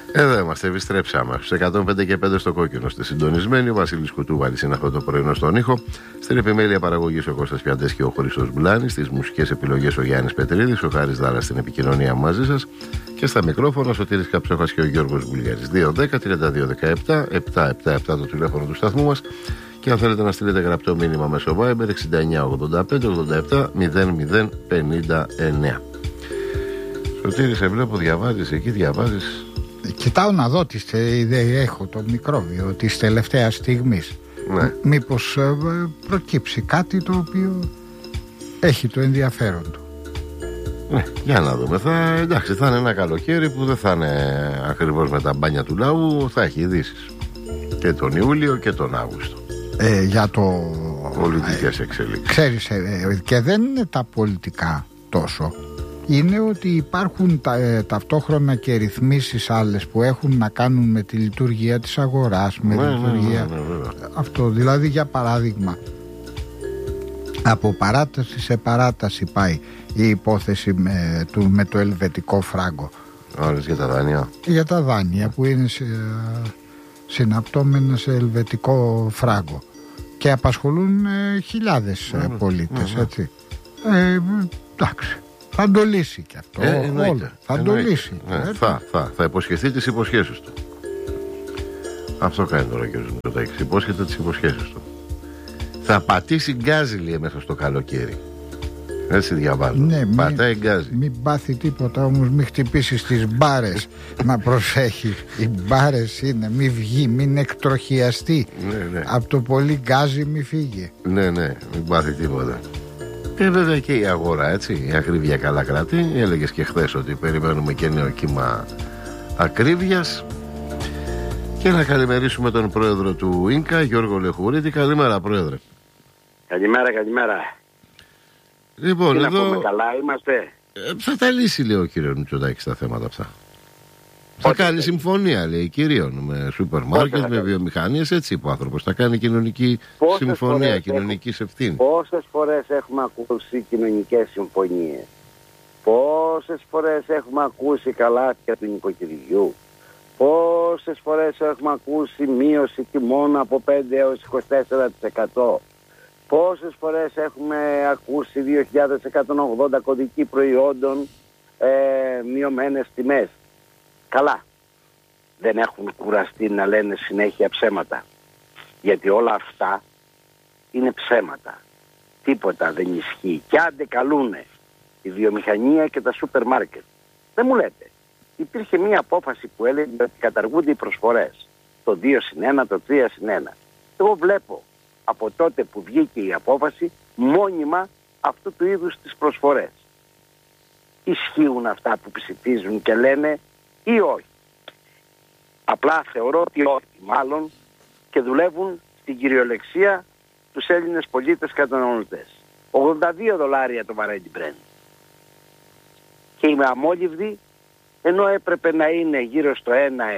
Εδώ είμαστε, επιστρέψαμε. Στους 105 και 5 στο κόκκινο στη συντονισμένη. Ο Βασίλης Κουτούβαλης είναι αυτό το πρωινό στον ήχο. Στην επιμέλεια παραγωγής ο Κώστας Πιαντές και ο Χρήστος Μπουλάνης. Στις μουσικές επιλογές ο Γιάννης Πετρίδης, ο Χάρης Δάρας στην επικοινωνία μαζί σας. Και στα μικρόφωνα ο Σωτήρης Καψόχας και ο Γιώργος Βουλγαρής. 210-3217 777 το τηλέφωνο του σταθμού μας. Και αν θέλετε να στείλετε γραπτό μήνυμα μέσω Viber 6985-87-0059. Σωτήρη, σε βλέπω, διαβάζεις εκεί, διαβάζεις. Κοιτάω να δω έχω το μικρόβιο της τελευταίας στιγμής. Ναι. Μήπως προκύψει κάτι το οποίο έχει το ενδιαφέρον του. Ναι, για να δούμε. Εντάξει, θα είναι ένα καλοκαίρι που δεν θα είναι ακριβώς με τα μπάνια του λαού. Θα έχει ειδήσεις και τον Ιούλιο και τον Αύγουστο. Για το πολιτικές εξελίξεις. Ξέρεις, και δεν είναι τα πολιτικά τόσο. Είναι ότι υπάρχουν ταυτόχρονα και ρυθμίσεις άλλες που έχουν να κάνουν με τη λειτουργία της αγοράς, με λειτουργία. Αυτό, δηλαδή, για παράδειγμα, από παράταση σε παράταση πάει η υπόθεση με το ελβετικό φράγκο. Όλες για τα δάνεια. Για τα δάνεια που είναι συναπτώμενα σε ελβετικό φράγκο και απασχολούν χιλιάδες πολίτες, έτσι. Εντάξει. Θα το λύσει και αυτό. Θα το λύσει. Θα υποσχεθεί τις υποσχέσεις του. Αυτό κάνει τώρα ο κ. Μητσοτάκης. Υπόσχεται τις υποσχέσεις του. Θα πατήσει γκάζι, λέει, μέσα στο καλοκαίρι. Έτσι διαβάζω. Ναι, πατάει γκάζι. Μην πάθει τίποτα όμως, μην χτυπήσει στις μπάρες. Να προσέχει. Οι μπάρες είναι, μην βγει, μην εκτροχιαστεί. Ναι. Από το πολύ γκάζι μην φύγει. Ναι, μην πάθει τίποτα. Και βέβαια και η αγορά, έτσι, η ακρίβεια καλά κρατεί. Έλεγες και χθες ότι περιμένουμε και νέο κύμα ακρίβειας. Και να καλημερίσουμε τον πρόεδρο του Ίνκα, Γιώργο Λεχουρίτη. Καλημέρα, πρόεδρε. Καλημέρα. Λοιπόν, τι εδώ να πούμε, καλά είμαστε. Θα τα λύσει, λέει ο κύριος Μητσοτάκης, τα θέματα αυτά. Θα κάνει συμφωνία, λέει, κυρίων, με σούπερ μάρκετ, με βιομηχανίες, έτσι είπε ο άνθρωπος. Θα κάνει κοινωνική συμφωνία, κοινωνικής ευθύνης. Πόσες φορές έχουμε ακούσει κοινωνικές συμφωνίες? Πόσες φορές έχουμε ακούσει καλάθια του νοικοκυριού? Πόσες φορές έχουμε ακούσει μείωση τιμών από 5 έως 24%? Πόσες φορές έχουμε ακούσει 2.180 κωδικοί προϊόντων, μειωμένες τιμές? Καλά, δεν έχουν κουραστεί να λένε συνέχεια ψέματα, γιατί όλα αυτά είναι ψέματα. Τίποτα δεν ισχύει. Κι άντε καλούνε η βιομηχανία και τα σούπερ μάρκετ. Δεν μου λέτε, υπήρχε μια απόφαση που έλεγε ότι καταργούνται οι προσφορές, το 2+1, το 3+1. Εγώ βλέπω από τότε που βγήκε η απόφαση μόνιμα αυτού του είδους τις προσφορές. Ισχύουν αυτά που ψηφίζουν και λένε ή όχι? Απλά θεωρώ ότι όχι, μάλλον, και δουλεύουν στην κυριολεξία τους Έλληνες πολίτες καταναλωτές. $82 το βαρέλι Brent. Και είμαι αμόλυβδη, ενώ έπρεπε να είναι γύρω στο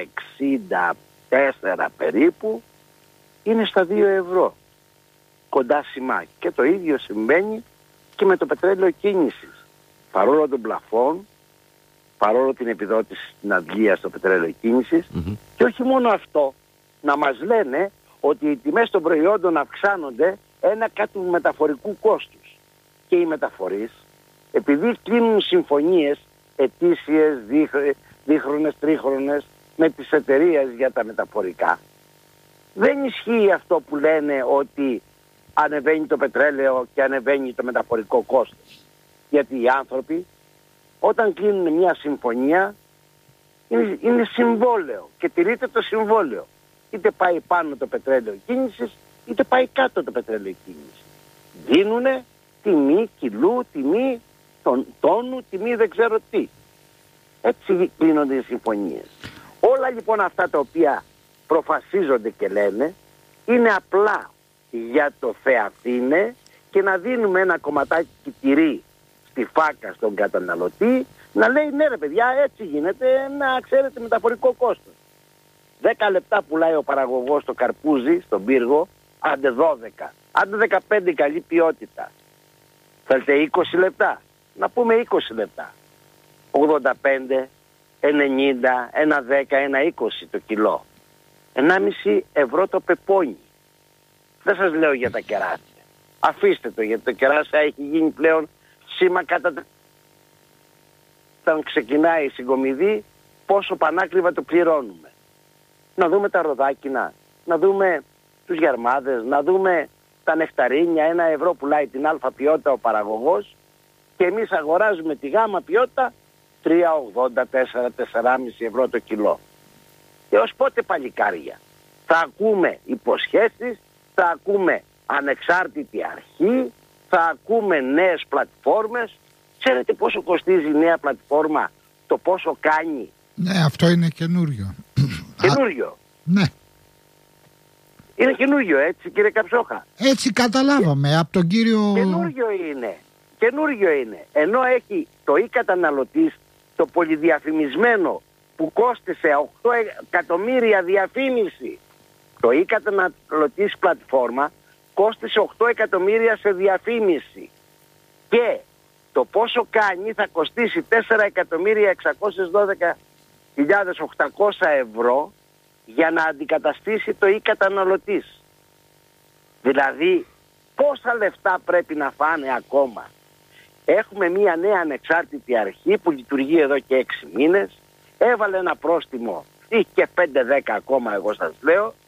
1,64 περίπου, είναι στα 2 ευρώ. Κοντά σημά. Και το ίδιο συμβαίνει και με το πετρέλαιο κίνησης. Παρόλο τον πλαφόν, παρόλο την επιδότηση στην αντλία στο πετρέλαιο κίνησης, και όχι μόνο αυτό, να μας λένε ότι οι τιμές των προϊόντων αυξάνονται ένα κάτι του μεταφορικού κόστους. Και οι μεταφορείς, επειδή κλείνουν συμφωνίες ετήσιες, δίχρονες, τρίχρονες με τις εταιρείες για τα μεταφορικά, δεν ισχύει αυτό που λένε ότι ανεβαίνει το πετρέλαιο και ανεβαίνει το μεταφορικό κόστος. Γιατί οι άνθρωποι όταν κλείνουν μια συμφωνία είναι συμβόλαιο και τηρείται το συμβόλαιο. Είτε πάει πάνω το πετρέλαιο κίνησης, είτε πάει κάτω το πετρέλαιο κίνησης. Δίνουνε τιμή κιλού, τιμή τόνου, τιμή δεν ξέρω τι. Έτσι κλείνονται οι συμφωνίες. Όλα λοιπόν αυτά τα οποία προφασίζονται και λένε είναι απλά για το Θεαθήνε και να δίνουμε ένα κομματάκι τυρί στη φάκα στον καταναλωτή, να λέει ναι ρε παιδιά, έτσι γίνεται, να ξέρετε μεταφορικό κόστος. 10 λεπτά πουλάει ο παραγωγός το καρπούζι στον πύργο, άντε 12, άντε 15 καλή ποιότητα. Θέλετε 20 λεπτά, να πούμε 20 λεπτά. 85, 1,90, 1,10, 1,20 το κιλό. 1,5 ευρώ το πεπόνι. Δεν σας λέω για τα κεράσια. Αφήστε το, γιατί το κεράσια έχει γίνει πλέον σήμα κατά... Όταν ξεκινάει η συγκομιδή, πόσο πανάκριβα το πληρώνουμε. Να δούμε τα ροδάκινα, να δούμε τους γερμάδες, να δούμε τα νεκταρίνια. 1 ευρώ πουλάει την α ποιότητα ο παραγωγός και εμείς αγοράζουμε τη γάμα ποιότητα 3,80, 4, 4,5 ευρώ το κιλό. Έως πότε, παλικάρια? Θα ακούμε υποσχέσεις, θα ακούμε ανεξάρτητη αρχή, θα ακούμε νέες πλατφόρμες. Ξέρετε πόσο κοστίζει η νέα πλατφόρμα, το πόσο κάνει? Ναι, αυτό είναι καινούριο. Καινούριο. Ναι. Είναι καινούριο, έτσι, κύριε Καψόχα? Έτσι καταλάβαμε από τον κύριο... Καινούριο είναι. Καινούριο είναι. Ενώ έχει το καταναλωτής, το πολυδιαφημισμένο, που κόστησε 8 εκατομμύρια διαφήμιση. Το καταναλωτής πλατφόρμα κόστησε 8 εκατομμύρια σε διαφήμιση. Και το πόσο κάνει θα κοστίσει 4.612.800 ευρώ για να αντικαταστήσει το καταναλωτής. Δηλαδή πόσα λεφτά πρέπει να φάνε ακόμα? Έχουμε μια νέα ανεξάρτητη αρχή που λειτουργεί εδώ και 6 μήνες. Έβαλε ένα πρόστιμο ή και 5-10 ακόμα, εγώ σας λέω,